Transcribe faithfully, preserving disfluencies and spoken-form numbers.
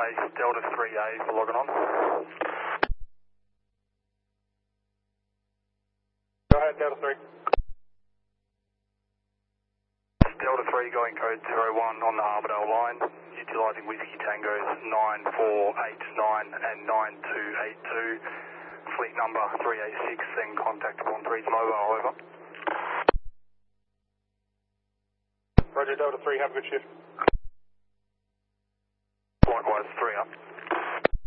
base, Delta three A for logging on. Go ahead, Delta three. Delta three going code zero one on the Armadale line, utilising Whiskey Tangos nine four eight nine and nine two eight two, fleet number three eight six, then contact upon three's mobile, over. Roger, Delta three, have a good shift.